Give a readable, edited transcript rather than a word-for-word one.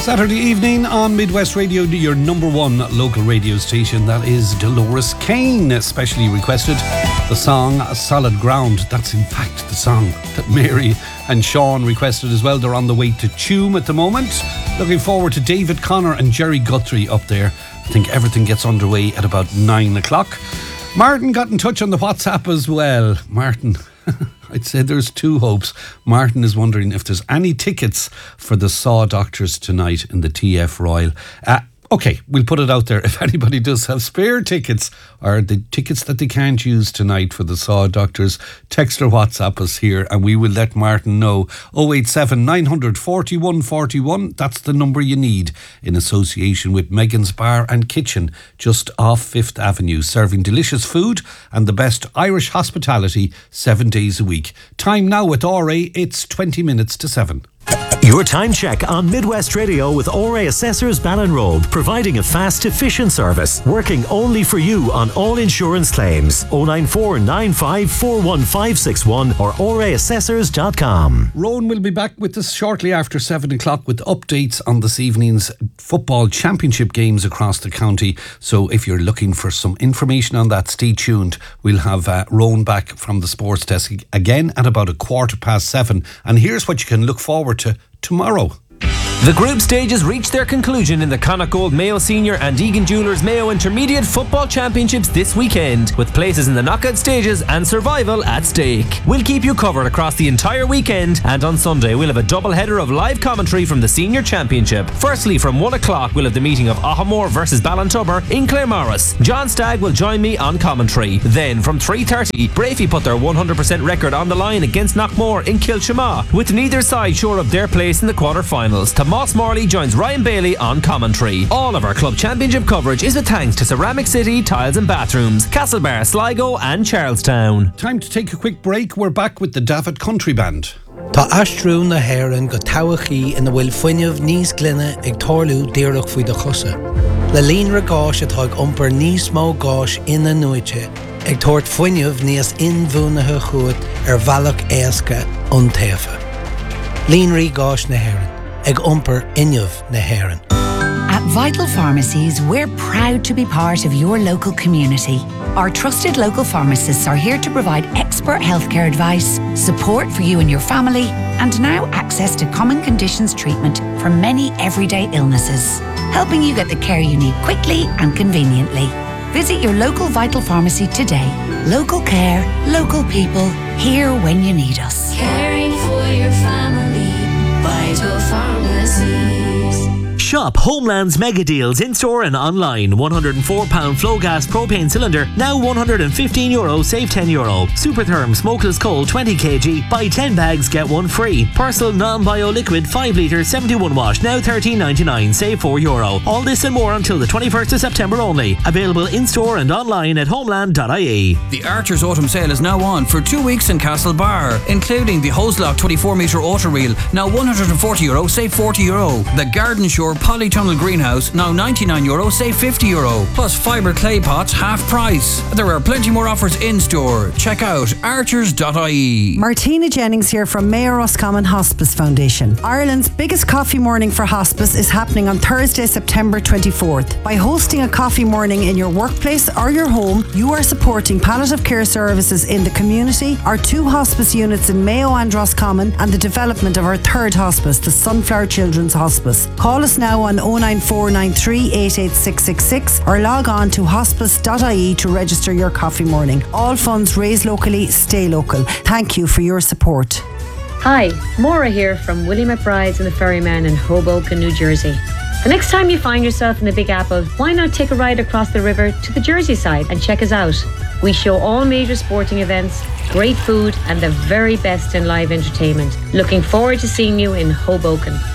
Saturday evening on Midwest Radio, your number one local radio station. That is Dolores Kane, especially requested the song Solid Ground. That's in fact the song that Mary and Sean requested as well. They're on the way to Tuam at the moment. Looking forward to David Connor and Jerry Guthrie up there. I think everything gets underway at about 9 o'clock. Martin got in touch on the WhatsApp as well. Martin, I'd say there's two hopes. Martin is wondering if there's any tickets for the Saw Doctors tonight in the TF Royal. Okay, we'll put it out there. If anybody does have spare tickets or the tickets that they can't use tonight for the Saw Doctors, text or WhatsApp us here and we will let Martin know. 087 900 41 41. That's the number you need in association with Megan's Bar and Kitchen just off 5th Avenue, serving delicious food and the best Irish hospitality 7 days a week. Time now with RA, it's 20 minutes to 7. Your time check on Midwest Radio with ORA Assessors Ballinrobe, providing a fast, efficient service, working only for you on all insurance claims. 094 95 41561 or oraassessors.com. Rowan will be back with us shortly after 7 o'clock with updates on this evening's football championship games across the county. So if you're looking for some information on that, stay tuned. We'll have Rowan back from the sports desk again at about 7:15. And here's what you can look forward to tomorrow. The group stages reached their conclusion in the Connacht Gold Mayo Senior and Egan Jewellers Mayo Intermediate Football Championships this weekend, with places in the knockout stages and survival at stake. We'll keep you covered across the entire weekend, and on Sunday we'll have a double header of live commentary from the Senior Championship. Firstly, from 1 o'clock we'll have the meeting of Ahamore versus Ballintubber in Claremorris. John Stagg will join me on commentary. Then from 3:30, Brafey put their 100% record on the line against Knockmore in Kilshama, with neither side sure of their place in the quarter-finals. Moss Morley joins Ryan Bailey on commentary. All of our club championship coverage is with thanks to Ceramic City Tiles and Bathrooms, Castlebar, Sligo and Charlestown. Time to take a quick break. We're back with the David Country Band. Tá astrú na Héireann go tabachaí ina bhfuil fuinneamh níos glynne ag torlú díreach faoi do chusa. Le líonra gáis atá ag iompar níos mó gáis ina nuaite ag tuairt fuinneamh níos inmhúnathe chuat bhealach éasca ón taobha. Líonraí gáis na Héireann ag iompar inneamh na Héireann. At Vital Pharmacies, we're proud to be part of your local community. Our trusted local pharmacists are here to provide expert healthcare advice, support for you and your family, and now access to common conditions treatment for many everyday illnesses, helping you get the care you need quickly and conveniently. Visit your local Vital Pharmacy today. Local care, local people, here when you need us. Caring for your family, Vital Pharmacies. Shop Homeland's mega deals in store and online. £104 flow gas propane cylinder, now €115, save €10. Supertherm smokeless coal 20 kg, buy 10 bags, get one free. Persil non-bio liquid 5 litre 71 watt, now $13.99, save €4. All this and more until the 21st of September only. Available in store and online at homeland.ie. The Archer's Autumn Sale is now on for 2 weeks in Castlebar, including the Hoselock 24 metre auto reel, now €140, save €40. The Garden Shore Polytunnel Greenhouse, now €99, save €50. Plus fibre clay pots, half price. There are plenty more offers in store. Check out archers.ie. Martina Jennings here from Mayor Roscommon Hospice Foundation. Ireland's biggest coffee morning for hospice is happening on Thursday, September 24th. By hosting a coffee morning in your workplace or your home, you are supporting palliative care services in the community, our 2 hospice units in Mayo and Roscommon, and the development of our 3rd hospice, the Sunflower Children's Hospice. Call us now on 09493 886666 or log on to hospice.ie to register your coffee morning. All funds raised locally, stay local. Thank you for your support. Hi, Maura here from Willie McBride's and the Ferryman in Hoboken, New Jersey. The next time you find yourself in the Big Apple, why not take a ride across the river to the Jersey side and check us out? We show all major sporting events, great food and the very best in live entertainment. Looking forward to seeing you in Hoboken.